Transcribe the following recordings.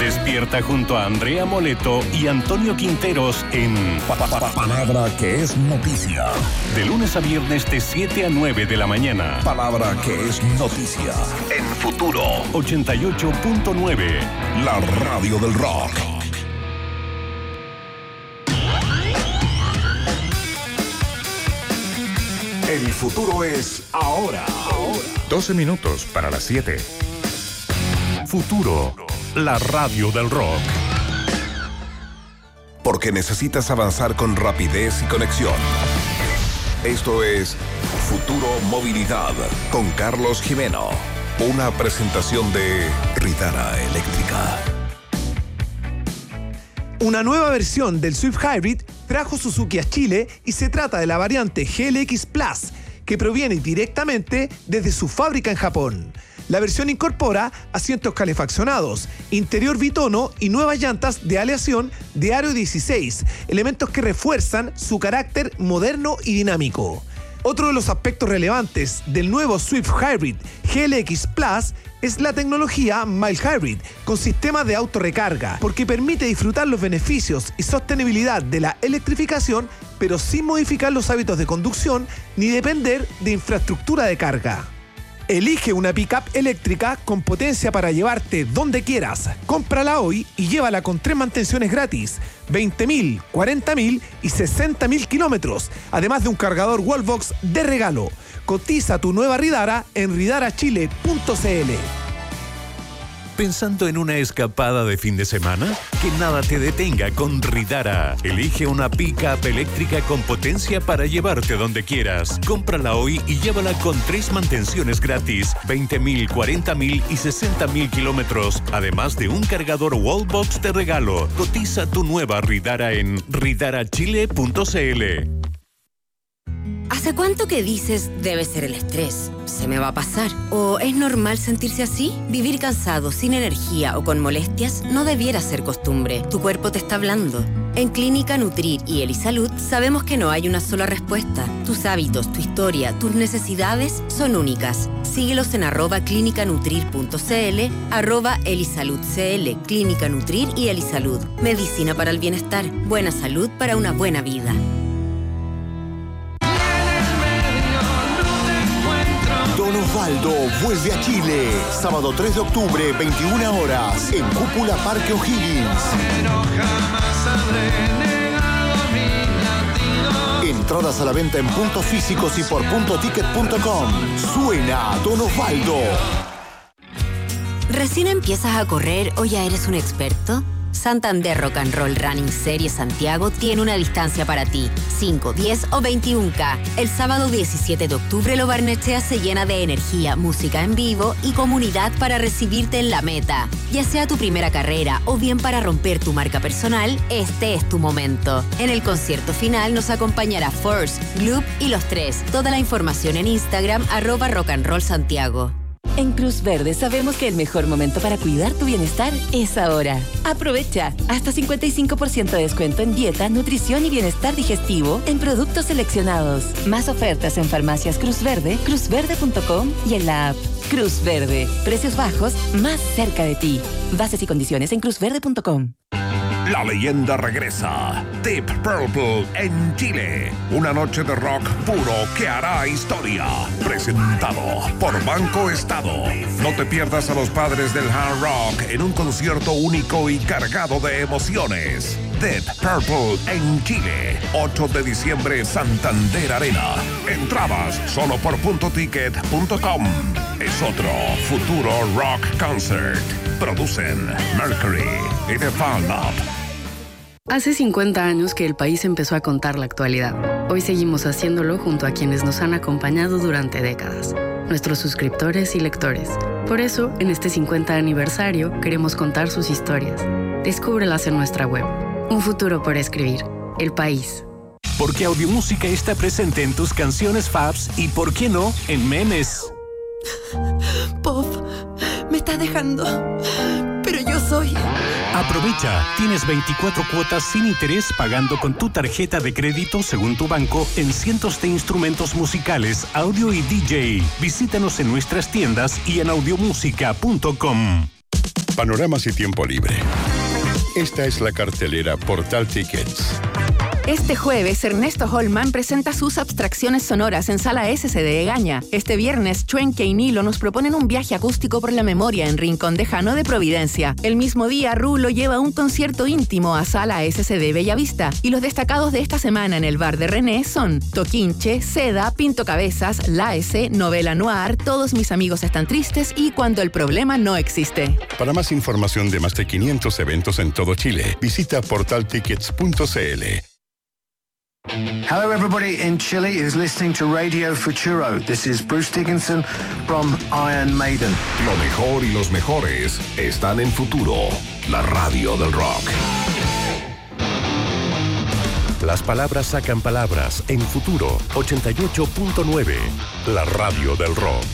Despierta junto a Andrea Moleto y Antonio Quinteros en Palabra que es noticia. De lunes a viernes de 7 a 9 de la mañana. Palabra que es noticia. En Futuro 88.9. La radio del rock. El futuro es ahora. 12 minutos para las 7. Futuro, la radio del rock. Porque necesitas avanzar con rapidez y conexión. Esto es Futuro Movilidad con Carlos Jimeno. Una presentación de Ridara Eléctrica. Una nueva versión del Swift Hybrid trajo Suzuki a Chile y se trata de la variante GLX Plus, que proviene directamente desde su fábrica en Japón. La versión incorpora asientos calefaccionados, interior bitono y nuevas llantas de aleación de aro 16, elementos que refuerzan su carácter moderno y dinámico. Otro de los aspectos relevantes del nuevo Swift Hybrid GLX Plus es la tecnología Mild Hybrid, con sistema de autorrecarga, porque permite disfrutar los beneficios y sostenibilidad de la electrificación, pero sin modificar los hábitos de conducción ni depender de infraestructura de carga. Elige una pickup eléctrica con potencia para llevarte donde quieras. Cómprala hoy y llévala con 3 mantenciones gratis, 20.000, 40.000 y 60.000 kilómetros, además de un cargador Wallbox de regalo. Cotiza tu nueva Ridara en ridarachile.cl. ¿Pensando en una escapada de fin de semana? Que nada te detenga con Ridara. Elige una pick-up eléctrica con potencia para llevarte donde quieras. Cómprala hoy y llévala con 3 mantenciones gratis, 20.000, 40.000 y 60.000 kilómetros, además de un cargador Wallbox de regalo. Cotiza tu nueva Ridara en ridarachile.cl. ¿Hace cuánto que dices debe ser el estrés? ¿Se me va a pasar? ¿O es normal sentirse así? Vivir cansado, sin energía o con molestias no debiera ser costumbre. Tu cuerpo te está hablando. En Clínica Nutrir y Elisalud sabemos que no hay una sola respuesta. Tus hábitos, tu historia, tus necesidades son únicas. Síguelos en @clinicanutrir.cl, @elisaludcl, Clínica Nutrir y Elisalud. Medicina para el bienestar. Buena salud para una buena vida. Don Osvaldo vuelve a Chile. Sábado 3 de octubre, 21 horas, en Cúpula Parque O'Higgins. Entradas a la venta en puntos físicos y por puntoticket.com. Suena Don Osvaldo. ¿Recién empiezas a correr o ya eres un experto? Santander Rock and Roll Running Series Santiago tiene una distancia para ti, 5, 10 o 21K. El sábado 17 de octubre Lo Barnechea se llena de energía, música en vivo y comunidad para recibirte en la meta. Ya sea tu primera carrera o bien para romper tu marca personal, este es tu momento. En el concierto final nos acompañará Force, Gloop y Los Tres. Toda la información en Instagram @rockandrollsantiago. En Cruz Verde sabemos que el mejor momento para cuidar tu bienestar es ahora. Aprovecha hasta 55% de descuento en dieta, nutrición y bienestar digestivo en productos seleccionados. Más ofertas en farmacias Cruz Verde, cruzverde.com y en la app. Cruz Verde, precios bajos más cerca de ti. Bases y condiciones en cruzverde.com. La leyenda regresa. Deep Purple en Chile. Una noche de rock puro que hará historia. Presentado por Banco Estado. No te pierdas a los padres del hard rock en un concierto único y cargado de emociones. Deep Purple en Chile. 8 de diciembre, Santander Arena. Entradas solo por puntoticket.com. Es otro futuro rock concert. Producen Mercury y The Fan Up. Hace 50 años que el país empezó a contar la actualidad. Hoy seguimos haciéndolo junto a quienes nos han acompañado durante décadas, nuestros suscriptores y lectores. Por eso, en este 50 aniversario, queremos contar sus historias. Descúbrelas en nuestra web. Un futuro por escribir. El País. Porque Audiomúsica está presente en tus canciones faves y, ¿por qué no?, en memes. Pop, me estás dejando, pero yo soy... Aprovecha, tienes 24 cuotas sin interés pagando con tu tarjeta de crédito según tu banco en cientos de instrumentos musicales, audio y DJ. Visítanos en nuestras tiendas y en audiomúsica.com. panoramas y tiempo libre. Esta es la cartelera Portal Tickets. Este jueves, Ernesto Holman presenta sus abstracciones sonoras en Sala SC de Egaña. Este viernes, Chuenque y Nilo nos proponen un viaje acústico por la memoria en Rincón de Jano de Providencia. El mismo día, Rulo lleva un concierto íntimo a Sala SC de Bellavista. Y los destacados de esta semana en el bar de René son Toquinche, Seda, Pinto Cabezas, La S, Novela Noir, Todos mis amigos están tristes y Cuando el problema no existe. Para más información de más de 500 eventos en todo Chile, visita portaltickets.cl. Hello, everybody in Chile is listening to Radio Futuro. This is Bruce Dickinson from Iron Maiden. Lo mejor y los mejores están en Futuro, la radio del rock. Las palabras sacan palabras en Futuro 88.9, la radio del rock.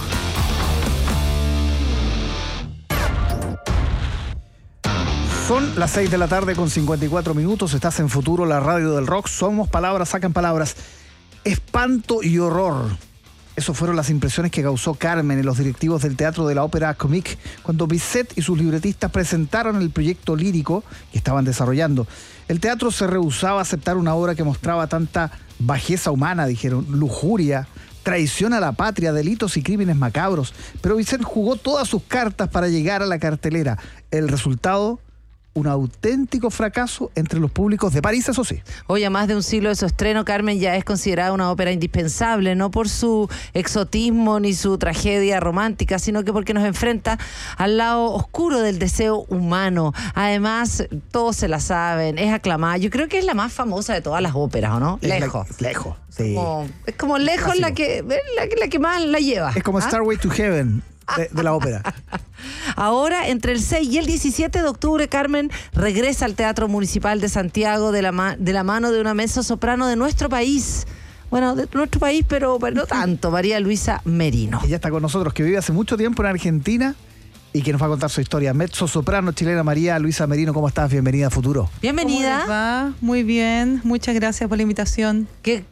Son las 6 de la tarde con 54 minutos. Estás en Futuro, la radio del rock. Somos palabras, sacan palabras. Espanto y horror. Esas fueron las impresiones que causó Carmen en los directivos del Teatro de la Ópera Comique cuando Bizet y sus libretistas presentaron el proyecto lírico que estaban desarrollando. El teatro se rehusaba a aceptar una obra que mostraba tanta bajeza humana, dijeron, lujuria, traición a la patria, delitos y crímenes macabros. Pero Bizet jugó todas sus cartas para llegar a la cartelera. El resultado, un auténtico fracaso entre los públicos de París, eso sí. Hoy, a más de un siglo de su estreno, Carmen ya es considerada una ópera indispensable, no por su exotismo ni su tragedia romántica, sino que porque nos enfrenta al lado oscuro del deseo humano. Además, todos se la saben, es aclamada. Yo creo que es la más famosa de todas las óperas, ¿o no? Lejos. Lejos, sí. Es como lejos la que más la lleva. Es como Starway to Heaven de la ópera. Ahora, entre el 6 y el 17 de octubre, Carmen regresa al Teatro Municipal de Santiago de la mano de una mezzosoprano de nuestro país. Bueno, de nuestro país, pero no tanto, María Luisa Merino. Ella está con nosotros, que vive hace mucho tiempo en Argentina y que nos va a contar su historia. Mezzosoprano chilena María Luisa Merino, ¿cómo estás? Bienvenida a Futuro. Bienvenida. ¿Cómo les va? Muy bien, muchas gracias por la invitación.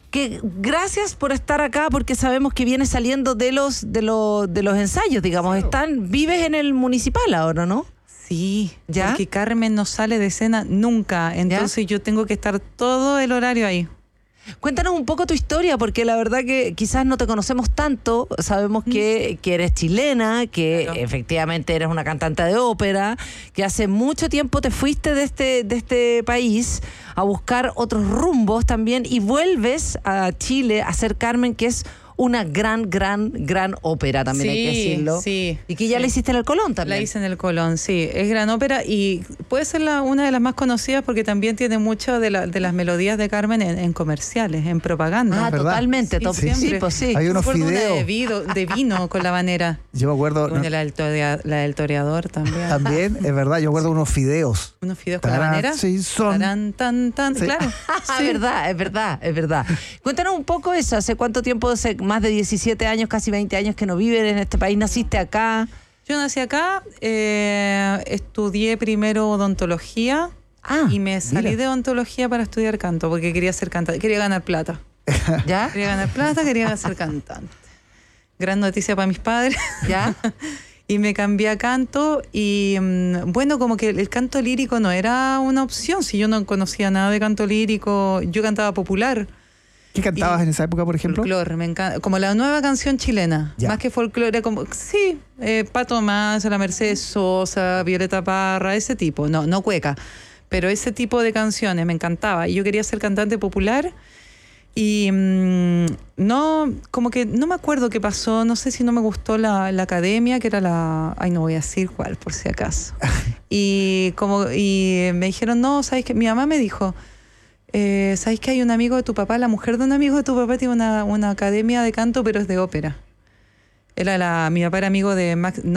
Gracias por estar acá, porque sabemos que vienes saliendo de los ensayos, digamos. Vives en el municipal ahora, ¿no? Sí, ¿ya? Porque Carmen no sale de escena nunca, entonces yo tengo que estar todo el horario ahí. Cuéntanos un poco tu historia, porque la verdad que quizás no te conocemos tanto. Sabemos que eres chilena, que claro, efectivamente eres una cantante de ópera, que hace mucho tiempo te fuiste de este país a buscar otros rumbos también y vuelves a Chile a hacer Carmen, que es una gran ópera también, hay que decirlo. Sí. Y que ya la hiciste en el Colón también. La hice en el Colón, sí. Es gran ópera y puede ser una de las más conocidas porque también tiene mucho de las melodías de Carmen en comerciales, en propaganda. Ah, totalmente. Sí, pues sí. Hay unos fideos. De vino con la banera. Yo me acuerdo. La del toreador también. También, es verdad, yo acuerdo unos fideos. ¿Unos fideos con la banera? Sí, son. Tan, sí. Claro. Sí. Es verdad. Cuéntanos un poco eso. ¿Hace cuánto tiempo? Más de 17 años, casi 20 años que no vives en este país. ¿Naciste acá? Yo nací acá, estudié primero odontología y me salí de odontología para estudiar canto porque quería ser cantante, quería ganar plata. ¿Ya? Quería ganar plata, quería ser cantante. Gran noticia para mis padres. ¿Ya? Y me cambié a canto y bueno, como que el canto lírico no era una opción, si yo no conocía nada de canto lírico, yo cantaba popular. ¿Qué cantabas en esa época, por ejemplo? Folclore, me encanta. Como la nueva canción chilena. Ya. Más que folclore, como, sí, Pato Manso, la Mercedes Sosa, Violeta Parra, ese tipo. No cueca, pero ese tipo de canciones me encantaba. Y yo quería ser cantante popular y como que no me acuerdo qué pasó. No sé si no me gustó la academia, que era ay, no voy a decir cuál, por si acaso. y me dijeron, no, ¿sabes qué? Mi mamá me dijo, ¿sabes que hay un amigo de tu papá? La mujer de un amigo de tu papá tiene una academia de canto, pero es de ópera. Mi papá era amigo de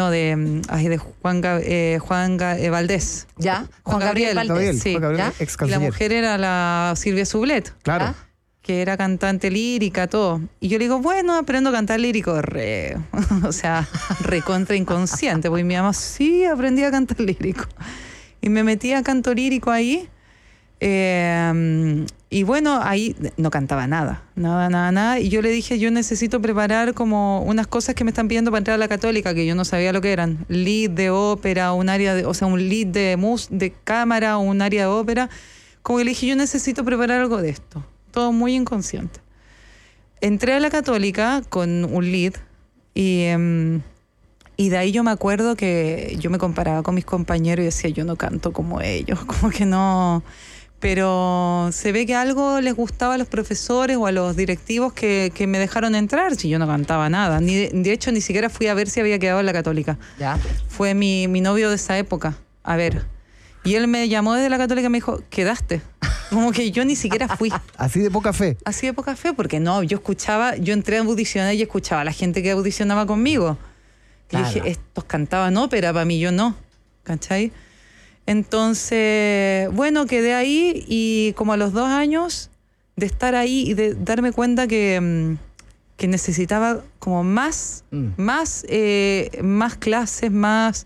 Juan Valdés. ¿Ya? Juan Gabriel Valdés. Sí, Juan Gabriel, ex canciller. Y la mujer era la Silvia Sublet. Claro. ¿Ah? Que era cantante lírica, todo. Y yo le digo, bueno, aprendo a cantar lírico. O sea, recontra inconsciente. Porque mi mamá, sí, aprendí a cantar lírico. Y me metí a canto lírico ahí. Y bueno, ahí no cantaba nada. Y yo le dije, yo necesito preparar como unas cosas que me están pidiendo para entrar a la Católica, que yo no sabía lo que eran. Lead de ópera, un lead de cámara, un área de ópera. Como que le dije, yo necesito preparar algo de esto. Todo muy inconsciente. Entré a la Católica con un lead y de ahí yo me acuerdo que yo me comparaba con mis compañeros y decía, yo no canto como ellos, como que no... Pero se ve que algo les gustaba a los profesores o a los directivos que me dejaron entrar, si yo no cantaba nada. De hecho, ni siquiera fui a ver si había quedado en la Católica. ¿Ya? Fue mi novio de esa época, a ver. Y él me llamó desde la Católica y me dijo, quedaste. Como que yo ni siquiera fui. Así de poca fe. Así de poca fe, porque no, yo entré a audicionar y escuchaba a la gente que audicionaba conmigo. Claro. Y dije, estos cantaban ópera, para mí yo no. ¿Cachai? Entonces, bueno, quedé ahí y como a los 2 años de estar ahí y de darme cuenta que necesitaba como más clases, más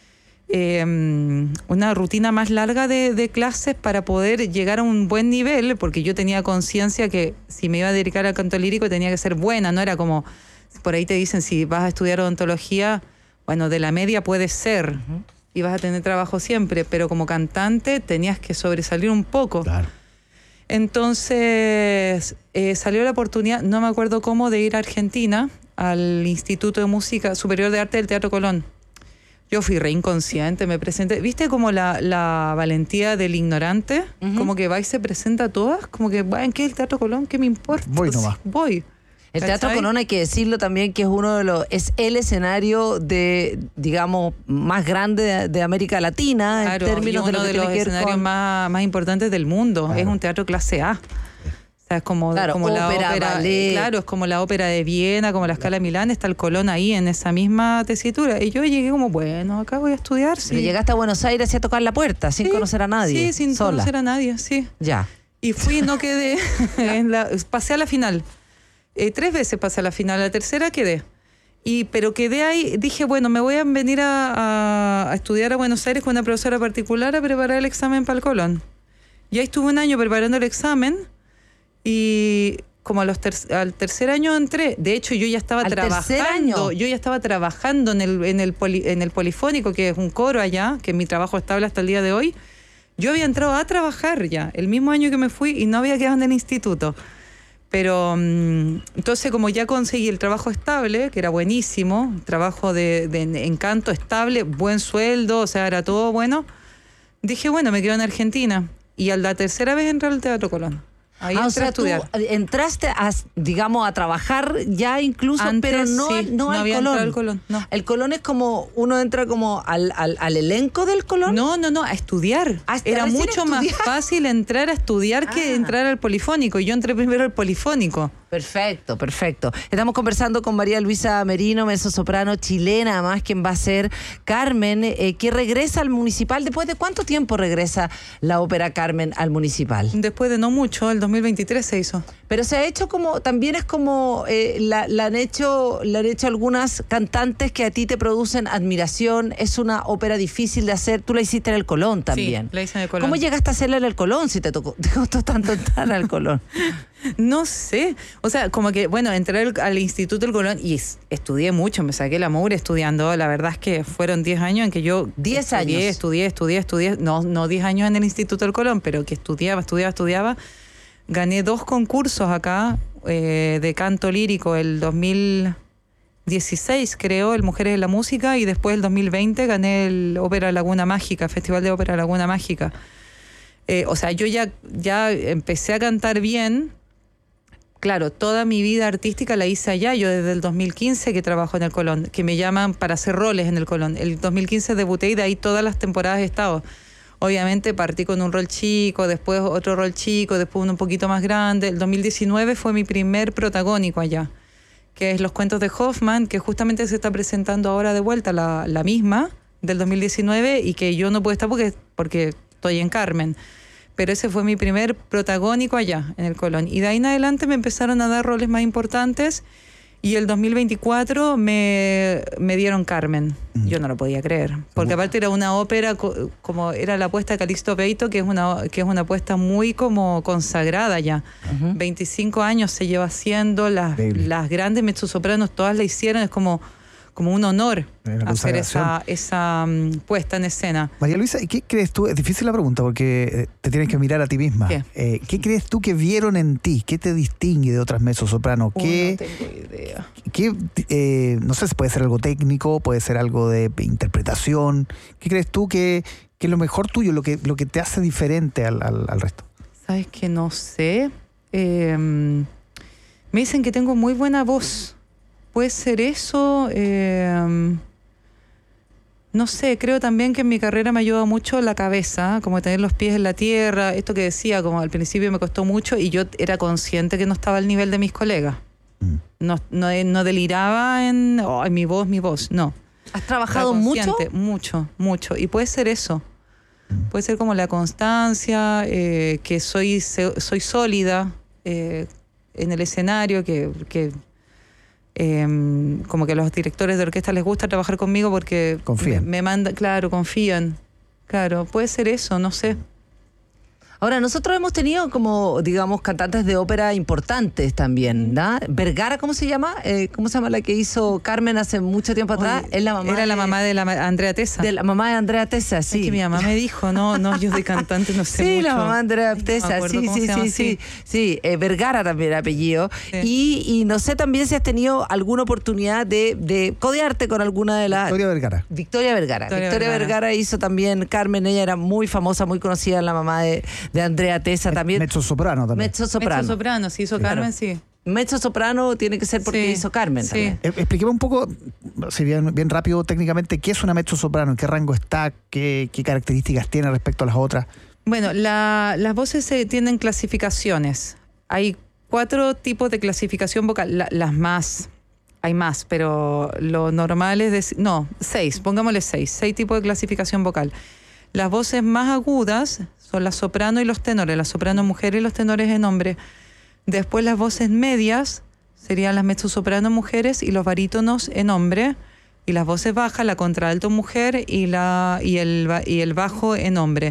una rutina más larga de clases para poder llegar a un buen nivel, porque yo tenía conciencia que si me iba a dedicar al canto lírico tenía que ser buena, no era como, por ahí te dicen si vas a estudiar odontología, bueno, de la media puede ser. Uh-huh. Y vas a tener trabajo siempre, pero como cantante tenías que sobresalir un poco. Claro. Entonces salió la oportunidad, no me acuerdo cómo, de ir a Argentina, al Instituto de Música Superior de Arte del Teatro Colón. Yo fui re inconsciente, me presenté. ¿Viste como la valentía del ignorante? Uh-huh. Como que va y se presenta a todas, como que, ¿en qué es el Teatro Colón? ¿Qué me importa? Voy nomás. Voy. El Teatro Colón, hay que decirlo también, que es el escenario digamos, más grande de América Latina, claro, en términos de uno de los escenarios más importantes del mundo. Claro. Es un teatro clase A. O sea, es como la ópera, claro, es como la ópera de Viena, como la Scala de Milán, está el Colón ahí en esa misma tesitura. Y yo llegué como, bueno, acá voy a estudiar. Sí. Pero llegaste a Buenos Aires y a tocar la puerta, sin conocer a nadie. Sí, sin conocer a nadie, sí. Ya. Y fui, no quedé, pasé a la final. 3 veces pasé a la final, la tercera quedé. Pero quedé ahí, dije, bueno, me voy a venir a estudiar a Buenos Aires con una profesora particular a preparar el examen para el Colón. Y ahí estuve 1 año preparando el examen y como al tercer año entré. De hecho, yo ya estaba trabajando. Yo ya estaba trabajando en el Polifónico, que es un coro allá, que es mi trabajo estable hasta el día de hoy. Yo había entrado a trabajar ya, el mismo año que me fui, y no había quedado en el instituto. Pero entonces, como ya conseguí el trabajo estable, que era buenísimo, trabajo de encanto estable, buen sueldo, o sea, era todo bueno, dije, bueno, me quedo en Argentina. Y a la tercera vez entré al Teatro Colón. Ahí entré a estudiar. Tú entraste digamos, a trabajar ya incluso, antes, pero no al Colón. Al Colón, no. El Colón es como, uno entra como al elenco del Colón. No, a estudiar. Era mucho más fácil entrar a estudiar que entrar al Polifónico. Y yo entré primero al Polifónico. Perfecto. Estamos conversando con María Luisa Merino, mezzosoprano chilena, además, quien va a ser Carmen, que regresa al Municipal. ¿Después de cuánto tiempo regresa la ópera Carmen al Municipal? Después de no mucho, el 2023 se hizo. Pero se ha hecho como, también es como, la han hecho algunas cantantes que a ti te producen admiración. Es una ópera difícil de hacer. Tú la hiciste en el Colón también. Sí, la hice en el Colón. ¿Cómo llegaste a hacerla en el Colón si te costó tanto entrar al Colón? No sé, o sea, como que, bueno, entré al Instituto del Colón y estudié mucho, me saqué la mugre estudiando. La verdad es que fueron 10 años en que yo 10 años estudié, no 10 años en el Instituto del Colón, pero que estudiaba. Gané 2 concursos acá de canto lírico, el 2016 creo, el Mujeres en la Música, y después el 2020 gané el Ópera Laguna Mágica, Festival de Ópera Laguna Mágica. O sea, yo ya empecé a cantar bien. Claro, toda mi vida artística la hice allá. Yo desde el 2015 que trabajo en el Colón, que me llaman para hacer roles en el Colón. El 2015 debuté y de ahí todas las temporadas he estado. Obviamente partí con un rol chico, después otro rol chico, después uno un poquito más grande. El 2019 fue mi primer protagónico allá, que es Los Cuentos de Hoffman, que justamente se está presentando ahora de vuelta, la misma del 2019, y que yo no puedo estar porque estoy en Carmen. Pero ese fue mi primer protagónico allá, en el Colón. Y de ahí en adelante me empezaron a dar roles más importantes Y el 2024 me dieron Carmen. Yo no lo podía creer. Porque aparte era una ópera, como era la apuesta de Calixto Beito, que es una apuesta muy como consagrada ya. 25 años se lleva haciendo, las grandes mezzosopranos todas la hicieron, es como un honor hacer esa puesta en escena. María Luisa, ¿qué crees tú? Es difícil la pregunta porque te tienes que mirar a ti misma. ¿Qué crees tú que vieron en ti? ¿Qué te distingue de otras mezzosopranos? No tengo idea. No sé si puede ser algo técnico, puede ser algo de interpretación. ¿Qué crees tú que es lo mejor tuyo, lo que te hace diferente al resto? ¿Sabes que no sé? Me dicen que tengo muy buena voz. Puede ser eso. No sé, creo también que en mi carrera me ayuda mucho la cabeza, como tener los pies en la tierra. Esto que decía, como al principio me costó mucho y yo era consciente que no estaba al nivel de mis colegas. No deliraba en mi voz, no. ¿Has trabajado mucho? Mucho. Y puede ser eso. Puede ser como la constancia, que soy sólida en el escenario, que como que a los directores de orquesta les gusta trabajar conmigo porque confían. Me mandan, confían. Claro, puede ser eso, no sé. Ahora, nosotros hemos tenido como, digamos, cantantes de ópera importantes también, ¿no? Vergara, ¿cómo se llama? ¿Cómo se llama la que hizo Carmen hace mucho tiempo atrás? Es la mamá de Andrea Tessa. De la mamá de Andrea Tessa, sí. Es que mi mamá me dijo, no, yo de cantante no sé mucho. Sí, la mamá de Andrea Tessa, sí. Vergara también el apellido. Sí. Y no sé también si has tenido alguna oportunidad de codearte con alguna de las... Victoria Vergara hizo también Carmen, ella era muy famosa, muy conocida, la mamá de Andrea Tessa también. Mezzosoprano también. Mezzosoprano, si hizo Carmen, sí. Mezzosoprano tiene que ser porque hizo Carmen también. Expliquemos un poco, si bien rápido técnicamente, ¿qué es una mezzosoprano? ¿En qué rango está? ¿Qué características tiene respecto a las otras? Bueno, las voces tienen clasificaciones. Hay 4 tipos de clasificación vocal. Hay más, pero lo normal es 6, pongámosle 6 tipos de clasificación vocal. Las voces más agudas son la soprano y los tenores, la soprano mujer y los tenores en hombre. Después las voces medias serían las mezzosoprano mujeres y los barítonos en hombre. Y las voces bajas, la contralto mujer y el bajo en hombre.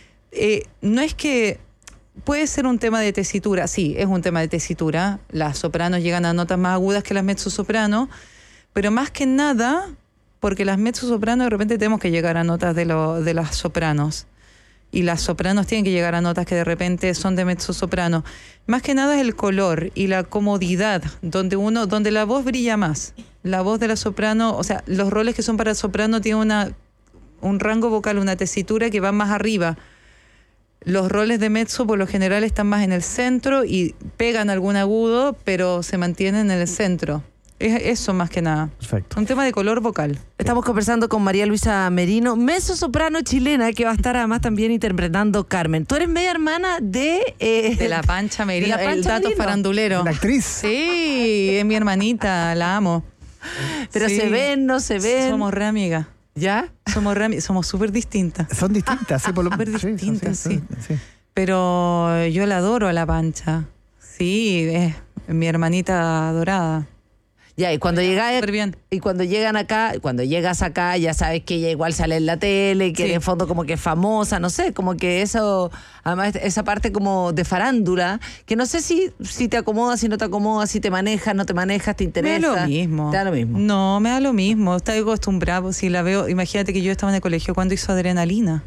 No es que... Puede ser un tema de tesitura, sí, es un tema de tesitura. Las sopranos llegan a notas más agudas que las mezzosopranos, pero más que nada... porque las mezzosopranos de repente tenemos que llegar a notas de las sopranos. Y las sopranos tienen que llegar a notas que de repente son de mezzosoprano. Más que nada es el color y la comodidad, donde la voz brilla más. La voz de la soprano, o sea, los roles que son para el soprano tienen un rango vocal, una tesitura que va más arriba. Los roles de mezzo por lo general están más en el centro y pegan algún agudo, pero se mantienen en el centro. Es eso más que nada. Perfecto. Un tema de color vocal. Estamos conversando con María Luisa Merino, mezzosoprano chilena, que va a estar además también interpretando Carmen. Tú eres media hermana de la Pancha Merino, el dato farandulero. La actriz. Sí, es mi hermanita, la amo. Pero se ven, no se ven. Somos re amigas. ¿Ya? Somos súper distintas. Son distintas, sí, por lo menos. Súper distintas, sí. Pero yo la adoro a la Pancha. Sí, es mi hermanita adorada. Ya, y cuando llegan acá, cuando llegas acá, ya sabes que ella igual sale en la tele, que en el fondo como que es famosa, no sé, como que eso, además esa parte como de farándula, que no sé si te acomoda, si no te acomoda, si te manejas, no te manejas, te interesa. Me da lo mismo. ¿Te da lo mismo? No, me da lo mismo. Estoy acostumbrado, si la veo, imagínate que yo estaba en el colegio cuando hizo Adrenalina.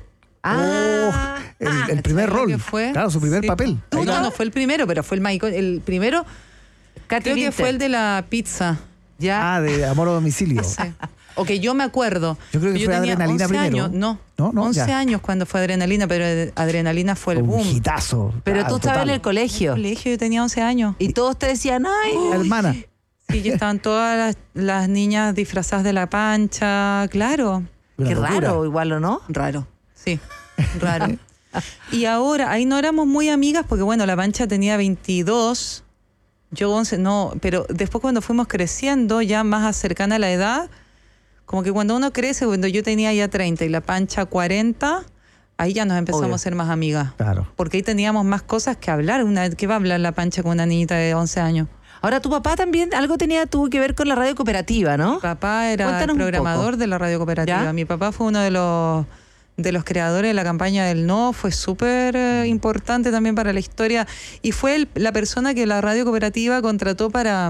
El primer rol. Fue? Claro, su primer papel. No fue el primero, pero fue el primero. Creo que fue el de la pizza. ¿Ya? De Amor a Domicilio. No sé. O que yo me acuerdo. Yo creo que fue Adrenalina 11 primero. Años, 11 años cuando fue Adrenalina, pero Adrenalina fue el boom. Un hitazo. Pero tú estabas en el colegio. En el colegio yo tenía 11 años. Y todos te decían, ¡ay! Hermana. Sí, ya estaban todas las niñas disfrazadas de la Pancha, claro. Qué raro, igual, ¿o no? Raro, sí, raro. Y ahora, ahí no éramos muy amigas porque, bueno, la Pancha tenía 22... Yo 11, no, pero después cuando fuimos creciendo, ya más cercana a la edad, como que cuando uno crece, cuando yo tenía ya 30 y la Pancha 40, ahí ya nos empezamos a ser más amigas. Claro. Porque ahí teníamos más cosas que hablar. ¿Qué va a hablar la Pancha con una niñita de 11 años? Ahora, tu papá también tuvo que ver con la radio cooperativa, ¿no? Mi papá era Cuéntanos el programador de la radio cooperativa. ¿Ya? Mi papá fue uno de los creadores de la campaña del No, fue súper importante también para la historia y fue la persona que la radio cooperativa contrató para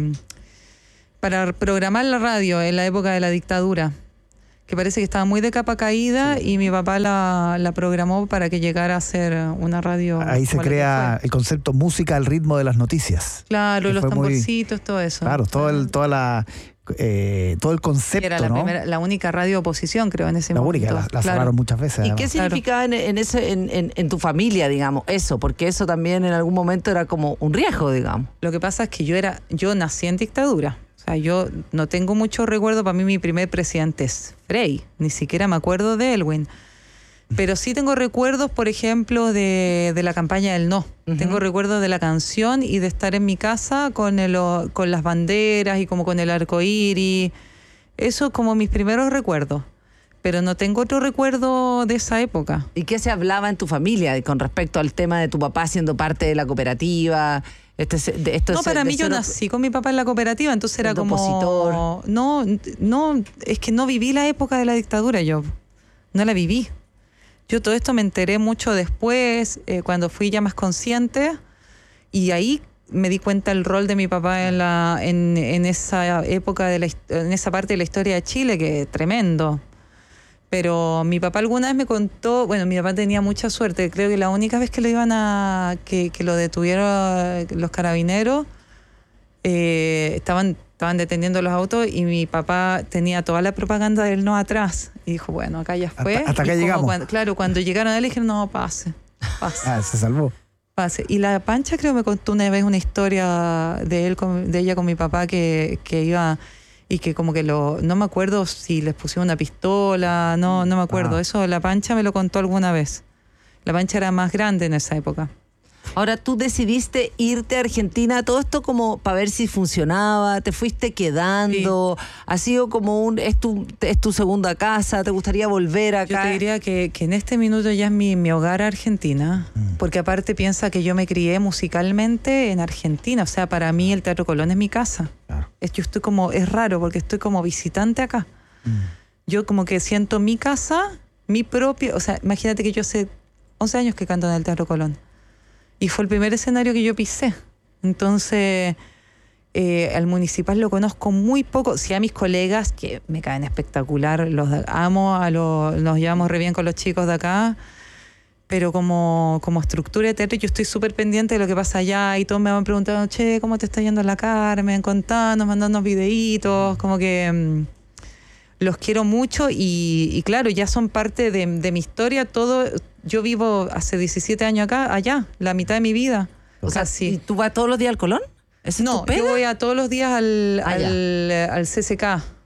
programar la radio en la época de la dictadura, que parece que estaba muy de capa caída y mi papá la programó para que llegara a ser una radio. Ahí se crea el concepto música al ritmo de las noticias. Claro, los tamborcitos, todo eso. Claro, todo el concepto, era la única radio oposición, creo, en ese momento. La única, la cerraron muchas veces. ¿Y además. qué significaba en tu familia, digamos, eso? Porque eso también en algún momento era como un riesgo, digamos. Lo que pasa es que yo nací en dictadura. O sea, yo no tengo mucho recuerdo. Para mí mi primer presidente es Frei. Ni siquiera me acuerdo de Elwin. Pero sí tengo recuerdos, por ejemplo, de la campaña del No. Tengo recuerdos de la canción y de estar en mi casa con las banderas y como con el arco iris. Eso como mis primeros recuerdos. Pero no tengo otro recuerdo de esa época. ¿Y qué se hablaba en tu familia con respecto al tema de tu papá siendo parte de la cooperativa? Para mí yo nací con mi papá en la cooperativa, entonces era como... opositor. No, es que no viví la época de la dictadura yo. No la viví. Yo todo esto me enteré mucho después, cuando fui ya más consciente, y ahí me di cuenta el rol de mi papá en esa época, en esa parte de la historia de Chile, que es tremendo. Pero mi papá alguna vez me contó, bueno, mi papá tenía mucha suerte, creo que la única vez que lo que lo detuvieron los carabineros, estaban deteniendo los autos y mi papá tenía toda la propaganda del No atrás. Y dijo, bueno, acá ya fue. Hasta acá llegamos. Cuando llegaron a él, dijeron, no, pase. Se salvó. Pase. Y la Pancha creo que me contó una vez una historia de ella con mi papá que iba... Y que como que no me acuerdo si les pusieron una pistola, no me acuerdo. Eso la Pancha me lo contó alguna vez. La Pancha era más grande en esa época. Ahora, tú decidiste irte a Argentina, todo esto como para ver si funcionaba, te fuiste quedando, ha sido como es tu segunda casa, ¿te gustaría volver acá? Yo te diría que en este minuto ya es mi hogar Argentina, porque aparte piensa que yo me crié musicalmente en Argentina, o sea, para mí el Teatro Colón es mi casa. Claro. Yo estoy es raro porque estoy como visitante acá. Yo como que siento mi casa, mi propia, o sea, imagínate que yo hace 11 años que canto en el Teatro Colón. Y fue el primer escenario que yo pisé. Entonces, al municipal lo conozco muy poco. Sí, a mis colegas, que me caen espectacular, los amo, nos llevamos re bien con los chicos de acá. Pero como estructura de teatro, yo estoy súper pendiente de lo que pasa allá. Y todos me van preguntando, che, ¿cómo te está yendo la Carmen? Contanos, mandándonos videitos. Como que los quiero mucho. Y claro, ya son parte de mi historia. Todo... Yo vivo hace 17 años allá, la mitad de mi vida. O sea, sí. ¿Y tú vas todos los días al Colón? No, yo voy todos los días al CCK,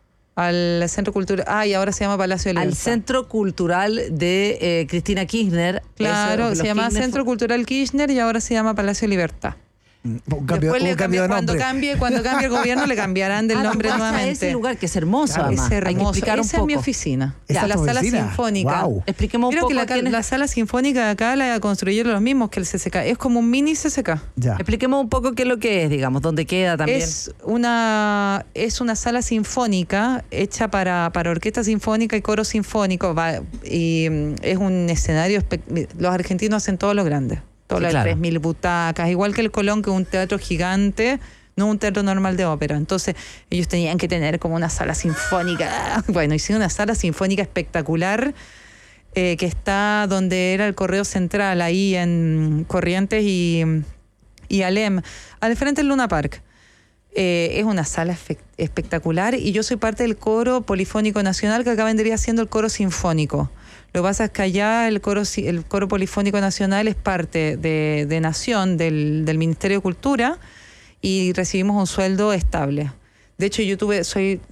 al Centro Cultural. Y ahora se llama Palacio de Libertad. Al Centro Cultural de Cristina Kirchner. Claro, se llama Centro Cultural Kirchner y ahora se llama Palacio de Libertad. Cambio de cuando cambie el gobierno le cambiarán del nombre nuevamente. Ese lugar que es hermoso, claro, además. Es hermoso. Hay que explicar un poco. Esa es mi oficina. ¿Esa la sala sinfónica. Wow. Expliquemos un poco. Creo que la sala sinfónica de acá la construyeron los mismos que el CCK. Es como un mini CCK. Ya. Expliquemos un poco qué es lo que es, digamos, dónde queda también. Es una sala sinfónica hecha para orquesta sinfónica y coro sinfónico. Y es un escenario... Los argentinos hacen todo lo grande. Todas las 3.000 butacas, igual que el Colón, que es un teatro gigante, no un teatro normal de ópera. Entonces, ellos tenían que tener como una sala sinfónica. Bueno, hicieron una sala sinfónica espectacular que está donde era el Correo Central, ahí en Corrientes y Alem, al frente del Luna Park. Es una sala espectacular y yo soy parte del Coro Polifónico Nacional, que acá vendría siendo el Coro Sinfónico. Lo que pasa es que allá el Coro Polifónico Nacional es parte de Nación, del Ministerio de Cultura, y recibimos un sueldo estable. De hecho, soy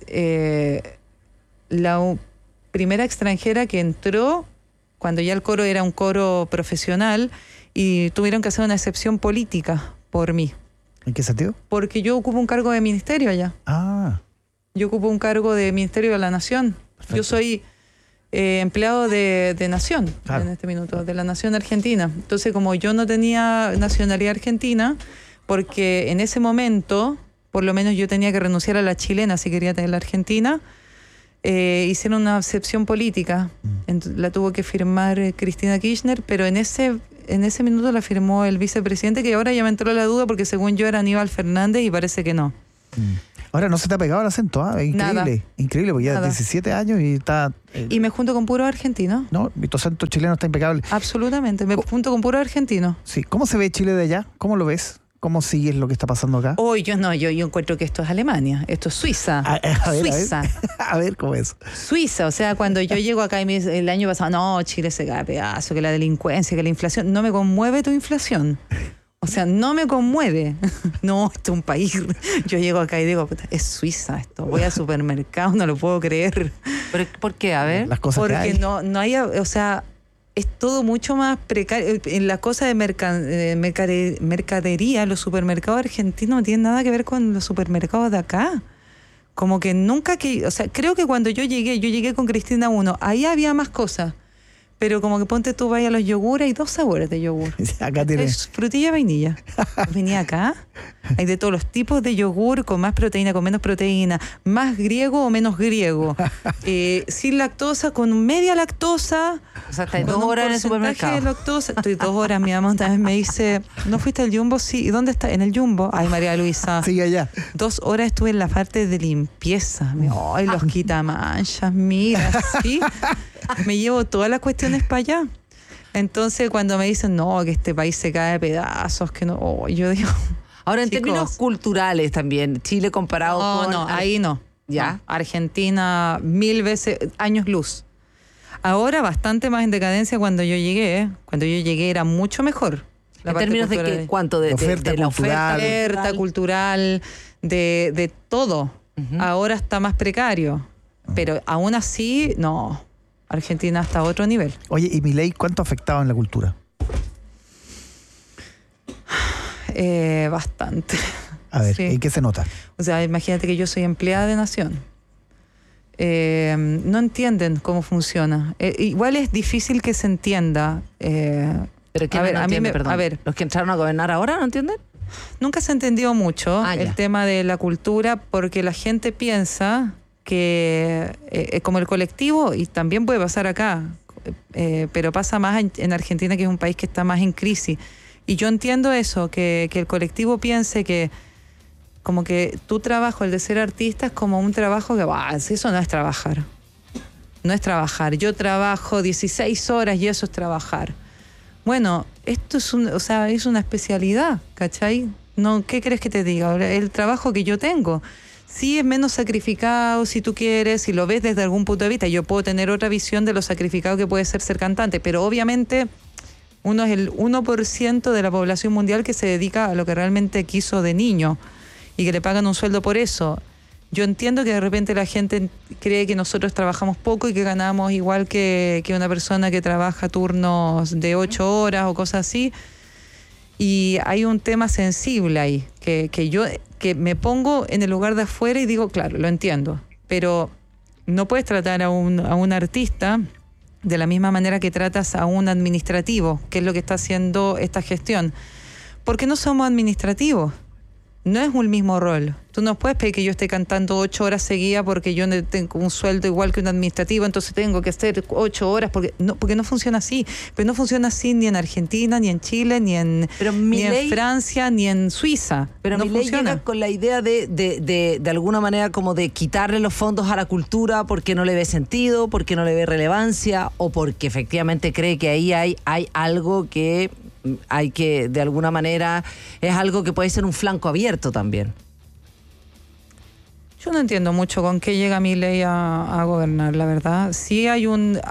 la primera extranjera que entró cuando ya el coro era un coro profesional y tuvieron que hacer una excepción política por mí. ¿En qué sentido? Porque yo ocupo un cargo de ministerio allá. Yo ocupo un cargo de Ministerio de la Nación. Perfecto. Yo soy... empleado de Nación, en este minuto, de la Nación Argentina. Entonces, como yo no tenía nacionalidad argentina, porque en ese momento, por lo menos yo tenía que renunciar a la chilena si quería tener la argentina. Hicieron una excepción política, la tuvo que firmar Cristina Kirchner, pero en ese minuto la firmó el vicepresidente, que ahora ya me entró la duda porque según yo era Aníbal Fernández y parece que no. Ahora no se te ha pegado el acento, ¿ah? Increíble. Nada. Increíble, porque ya 17 años y está... Y me junto con puro argentino. No, tu acento chileno está impecable. Absolutamente, me junto con puro argentino. Sí, ¿cómo se ve Chile de allá? ¿Cómo lo ves? ¿Cómo sigues lo que está pasando acá? Yo encuentro que esto es Alemania, esto es Suiza. Suiza. A ver cómo es. Suiza, o sea, cuando yo llego acá y el año pasado, no, Chile se cae a pedazo, que la delincuencia, que la inflación, no me conmueve tu inflación. O sea, no me conmueve. No, esto es un país. Yo llego acá y digo, puta, es Suiza esto. Voy al supermercado, no lo puedo creer. ¿Pero por qué? A ver. Las cosas porque que hay. no hay, o sea, es todo mucho más precario. En la cosa de mercadería, los supermercados argentinos no tienen nada que ver con los supermercados de acá. Como que nunca o sea, creo que cuando yo llegué con Cristina 1, ahí había más cosas. Pero como que ponte tú, vaya a los yogures, hay 2 sabores de yogur. Acá tienes frutilla y vainilla. Venía acá, hay de todos los tipos de yogur, con más proteína, con menos proteína, más griego o menos griego, sin lactosa, con media lactosa. O sea, estás 2 horas en el supermercado. De lactosa. Estoy 2 horas, mi mamá también me dice, ¿no fuiste al Jumbo? Sí. ¿Y dónde está? En el Jumbo. Ay, María Luisa. Sigue allá. 2 horas estuve en la parte de limpieza. Ay, los quitamanchas, mira, ¿sí? Me llevo todas las cuestiones para allá. Entonces, cuando me dicen, no, que este país se cae de pedazos, que no, yo digo... Ahora, en términos culturales también, Chile comparado con... No, ahí no. ¿Ya? No. Argentina, 1000 veces, años luz. Ahora bastante más en decadencia cuando yo llegué. Cuando yo llegué era mucho mejor. ¿En términos de qué? ¿Cuánto? De la oferta cultural, de todo. Ahora está más precario. Pero aún así, no... Argentina hasta otro nivel. Oye, ¿y Milei cuánto ha afectado en la cultura? Bastante. A ver, ¿en qué se nota? O sea, imagínate que yo soy empleada de Nación. No entienden cómo funciona. Igual es difícil que se entienda. ¿Pero quién no entiende, perdón? A ver, ¿los que entraron a gobernar ahora no entienden? Nunca se ha entendido mucho el tema de la cultura porque la gente piensa... que como el colectivo, y también puede pasar acá, pero pasa más en Argentina, que es un país que está más en crisis. Y yo entiendo eso, que el colectivo piense que como que tu trabajo, el de ser artista, es como un trabajo que, eso no es trabajar. No es trabajar. Yo trabajo 16 horas y eso es trabajar. Bueno, esto es es una especialidad, ¿cachai? No, ¿qué crees que te diga? El trabajo que yo tengo. Sí es menos sacrificado, si tú quieres, si lo ves desde algún punto de vista. Yo puedo tener otra visión de lo sacrificado que puede ser cantante, pero obviamente uno es el 1% de la población mundial que se dedica a lo que realmente quiso de niño y que le pagan un sueldo por eso. Yo entiendo que de repente la gente cree que nosotros trabajamos poco y que ganamos igual que una persona que trabaja turnos de 8 horas o cosas así. Y hay un tema sensible ahí, que me pongo en el lugar de afuera y digo, claro, lo entiendo, pero no puedes tratar a un artista de la misma manera que tratas a un administrativo, que es lo que está haciendo esta gestión, porque no somos administrativos, no es un mismo rol. Tú no puedes pedir que yo esté cantando 8 horas seguidas porque yo no tengo un sueldo igual que un administrativo, entonces tengo que hacer 8 horas, porque no funciona así. Pero no funciona así ni en Argentina, ni en Chile, ni en Francia, ni en Suiza. Pero no Milei funciona. llega con la idea de alguna manera como de quitarle los fondos a la cultura porque no le ve sentido, porque no le ve relevancia o porque efectivamente cree que ahí hay algo que hay que, de alguna manera, es algo que puede ser un flanco abierto también. Yo no entiendo mucho con qué llega Milei a gobernar, la verdad. Sí ha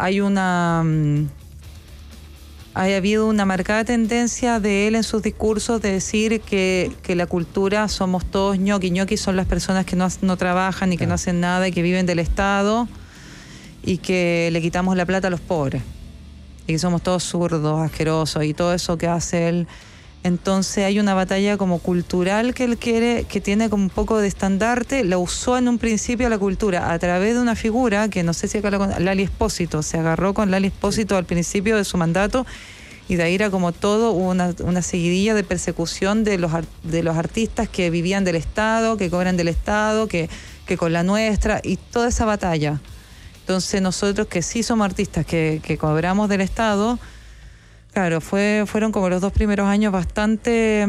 habido una marcada tendencia de él en sus discursos de decir que la cultura somos todos ñoqui. Ñoqui son las personas que no trabajan y que no hacen nada y que viven del Estado y que le quitamos la plata a los pobres. Y que somos todos zurdos, asquerosos y todo eso que hace él. Entonces hay una batalla como cultural que él quiere, que tiene como un poco de estandarte. La usó en un principio la cultura a través de una figura que no sé si acá Lali Espósito, se agarró con Lali Espósito al principio de su mandato Y de ahí era como todo una seguidilla de persecución de los artistas que vivían del Estado, que cobran del Estado, que con la nuestra, y toda esa batalla. Entonces nosotros que sí somos artistas, que cobramos del Estado, claro, fueron como los 2 primeros años bastante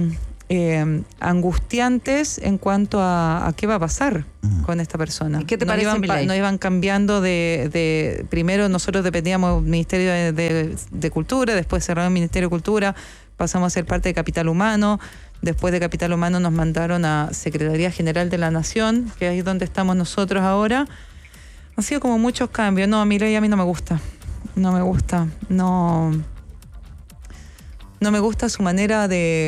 angustiantes en cuanto a qué va a pasar con esta persona. ¿Y qué te parece, Milei? Nos iban cambiando de primero nosotros dependíamos del Ministerio de Cultura, después cerramos el Ministerio de Cultura, pasamos a ser parte de Capital Humano, después de Capital Humano nos mandaron a Secretaría General de la Nación, que es donde estamos nosotros ahora. Han sido como muchos cambios. No, Milei a mí no me gusta. No me gusta. No me gusta su manera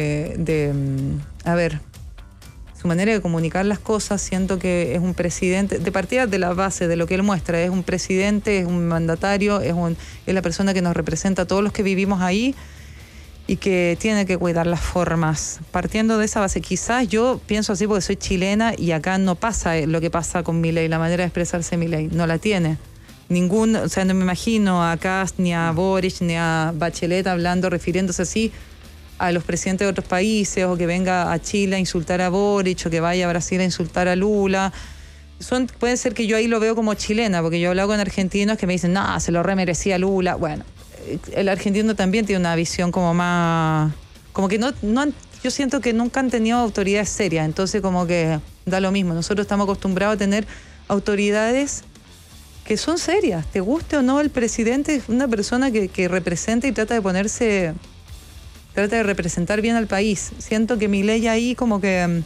su manera de comunicar las cosas. Siento que es un presidente, de partida de la base de lo que él muestra, es un presidente, es un mandatario, es la persona que nos representa a todos los que vivimos ahí y que tiene que cuidar las formas. Partiendo de esa base, quizás yo pienso así porque soy chilena y acá no pasa lo que pasa con Milei, la manera de expresarse Milei, no la tiene. O sea, no me imagino a Kast, ni a Boric, ni a Bachelet refiriéndose así a los presidentes de otros países, o que venga a Chile a insultar a Boric, o que vaya a Brasil a insultar a Lula. Puede ser que yo ahí lo veo como chilena, porque yo he hablado con argentinos que me dicen, no, se lo remerecía Lula. Bueno, el argentino también tiene una visión como más... Como que yo siento que nunca han tenido autoridades serias, entonces como que da lo mismo. Nosotros estamos acostumbrados a tener autoridades que son serias, te guste o no. El presidente es una persona que representa y trata de representar bien al país. Siento que Milei ahí como que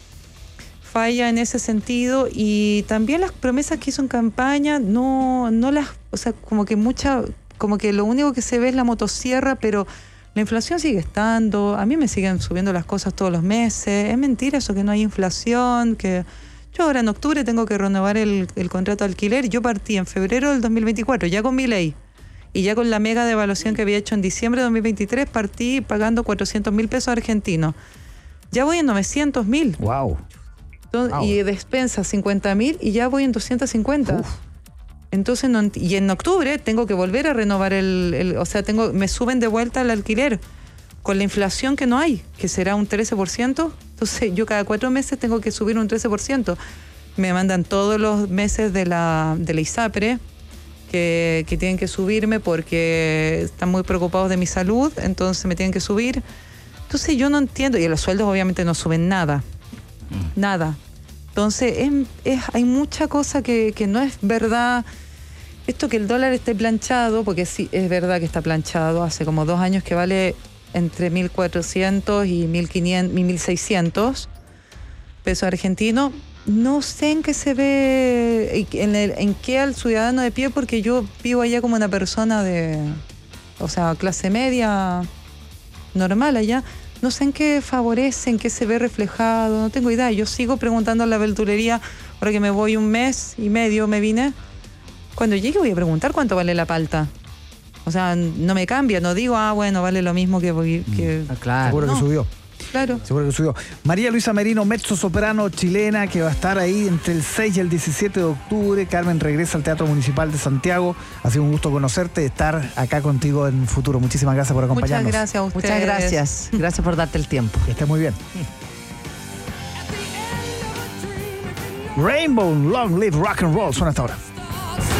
falla en ese sentido, y también las promesas que hizo en campaña, no las, o sea, como que lo único que se ve es la motosierra, pero la inflación sigue estando, a mí me siguen subiendo las cosas todos los meses, es mentira eso que no hay inflación, que... Yo ahora en octubre tengo que renovar el contrato de alquiler. Yo partí en febrero del 2024, ya con Milei, y ya con la mega devaluación que había hecho en diciembre de 2023, partí pagando 400.000 pesos argentinos. Ya voy en 900.000. Wow. Y despensa 50.000 y ya voy en 250. Uf. Entonces, y en octubre tengo que volver a renovar me suben de vuelta el alquiler con la inflación que no hay, que será un 13%. Entonces yo cada 4 meses tengo que subir un 13%. Me mandan todos los meses de la ISAPRE que tienen que subirme porque están muy preocupados de mi salud, entonces me tienen que subir. Entonces yo no entiendo, y los sueldos obviamente no suben nada. Nada. Entonces hay mucha cosa que no es verdad. Esto que el dólar esté planchado, porque sí, es verdad que está planchado, hace como 2 años que vale entre 1.400 y 1.500 y 1.600 pesos argentinos. No sé en qué se ve, en qué al ciudadano de pie, porque yo vivo allá como una persona clase media, normal allá. No sé en qué favorece, en qué se ve reflejado, no tengo idea. Yo sigo preguntando a la verdulería, ahora que me voy 1 mes y medio, me vine. Cuando llegue voy a preguntar cuánto vale la palta. O sea, no me cambia, no digo, bueno, vale lo mismo que claro. Seguro que subió. Claro. Seguro que subió. María Luisa Merino, mezzosoprano chilena, que va a estar ahí entre el 6 y el 17 de octubre. Carmen regresa al Teatro Municipal de Santiago. Ha sido un gusto conocerte, estar acá contigo en Futuro. Muchísimas gracias por acompañarnos. Muchas gracias a ustedes. Muchas gracias. Gracias por darte el tiempo. Que estés muy bien. Rainbow, Long Live Rock and Roll. Suena hasta ahora.